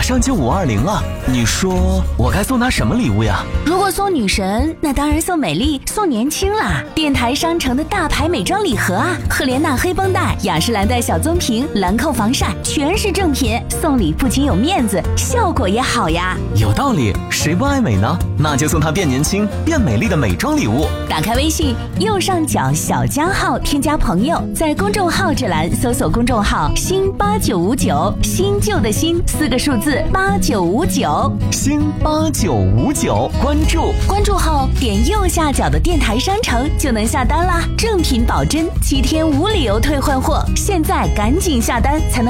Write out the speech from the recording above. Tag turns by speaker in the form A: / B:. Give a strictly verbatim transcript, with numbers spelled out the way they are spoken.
A: 上就五二零了，你说我该送她什么礼物呀？
B: 如果送女神，那当然送美丽，送年轻啦！电台商城的大牌美妆礼盒啊，赫莲娜黑绷带、雅诗兰黛小棕瓶、兰蔻防晒，全是正品，送礼不仅有面子，效果也好呀。
A: 有道理，谁不爱美呢？那就送她变年轻、变美丽的美妆礼物。
B: 打开微信右上角小加号，添加朋友，在公众号这栏搜索公众号新八九五九，新旧的新四个数字八九五九，
A: 新八九五九，关注
B: 关注后点右下角的电台商城就能下单啦，正品保真，七天无理由退换货，现在赶紧下单才能